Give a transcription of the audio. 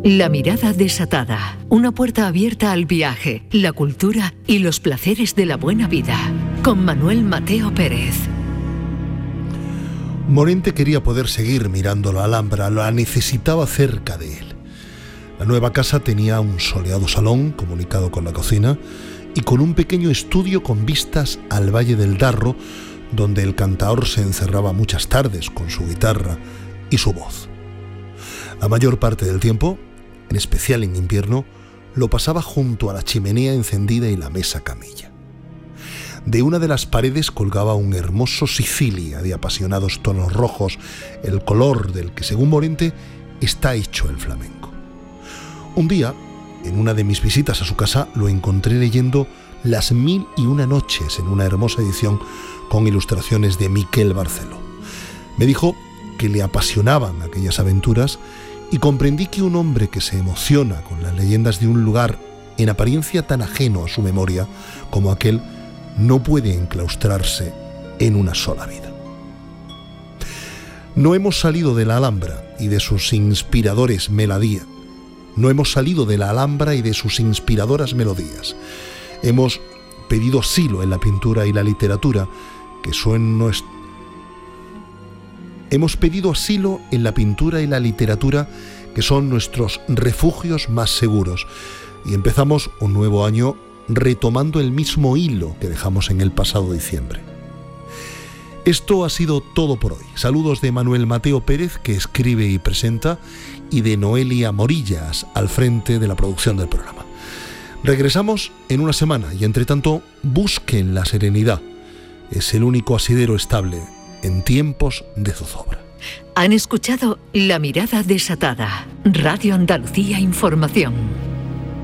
La mirada desatada. Una puerta abierta al viaje, la cultura y los placeres de la buena vida. Con Manuel Mateo Pérez. Morente quería poder seguir mirando la Alhambra, la necesitaba cerca de él. La nueva casa tenía un soleado salón comunicado con la cocina y con un pequeño estudio con vistas al Valle del Darro, donde el cantaor se encerraba muchas tardes con su guitarra y su voz. La mayor parte del tiempo, en especial en invierno, lo pasaba junto a la chimenea encendida y la mesa camilla. De una de las paredes colgaba un hermoso Sicilia de apasionados tonos rojos, el color del que, según Morente, está hecho el flamenco. Un día, en una de mis visitas a su casa, lo encontré leyendo Las 1001 noches en una hermosa edición con ilustraciones de Miquel Barceló. Me dijo que le apasionaban aquellas aventuras y comprendí que un hombre que se emociona con las leyendas de un lugar en apariencia tan ajeno a su memoria como aquel no puede enclaustrarse en una sola vida. No hemos salido de la Alhambra y de sus inspiradores melodías. No hemos salido de la Alhambra y de sus inspiradoras melodías. Hemos pedido asilo en la pintura y la literatura, que son Hemos pedido asilo en la pintura y la literatura, que son nuestros refugios más seguros. Y empezamos un nuevo año retomando el mismo hilo que dejamos en el pasado diciembre. Esto ha sido todo por hoy. Saludos de Manuel Mateo Pérez, que escribe y presenta, y de Noelia Morillas, al frente de la producción del programa. Regresamos en una semana y, entre tanto, busquen la serenidad. Es el único asidero estable en tiempos de zozobra. Han escuchado La mirada desatada. Radio Andalucía Información.